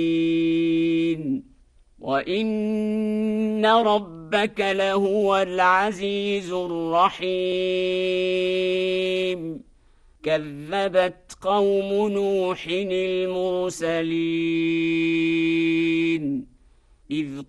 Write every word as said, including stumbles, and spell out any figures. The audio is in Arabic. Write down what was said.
وإن ربك لهو العزيز الرحيم كذبت قوم نوح المرسلين إذ